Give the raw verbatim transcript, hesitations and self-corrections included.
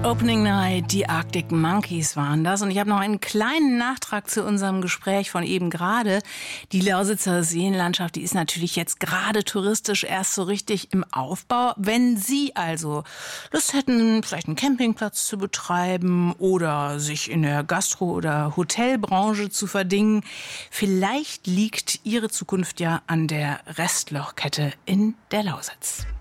Opening Night, die Arctic Monkeys waren das. Und ich habe noch einen kleinen Nachtrag zu unserem Gespräch von eben gerade. Die Lausitzer Seenlandschaft, die ist natürlich jetzt gerade touristisch erst so richtig im Aufbau. Wenn Sie also Lust hätten, vielleicht einen Campingplatz zu betreiben oder sich in der Gastro- oder Hotelbranche zu verdingen, vielleicht liegt Ihre Zukunft ja an der Restlochkette in der Lausitz.